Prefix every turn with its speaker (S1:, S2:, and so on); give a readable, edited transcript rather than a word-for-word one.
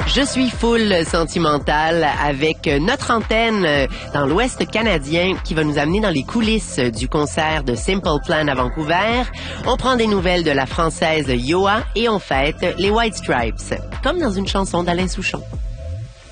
S1: Je suis full sentimentale avec notre antenne dans l'Ouest canadien qui va nous amener dans les coulisses du concert de Simple Plan à Vancouver. On prend des nouvelles de la française Yoa et on fête les White Stripes, comme dans une chanson d'Alain Souchon.